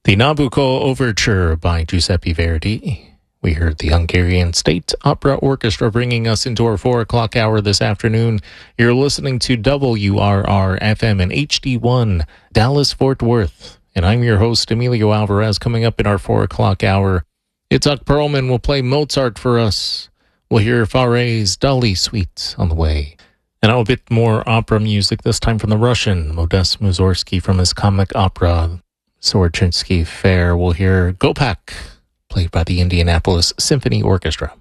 The Nabucco Overture by Giuseppe Verdi. We heard the Hungarian State Opera Orchestra bringing us into our 4 o'clock hour this afternoon. You're listening to WRR-FM and HD1, Dallas-Fort Worth. And I'm your host, Emilio Alvarez. Coming up in our 4 o'clock hour, Itzhak Perlman will play Mozart for us. We'll hear Fauré's Dali Suite on the way. And a bit more opera music, this time from the Russian, Modest Mussorgsky, from his comic opera, Sorochinsky Fair. We'll hear Gopak, played by the Indianapolis Symphony Orchestra.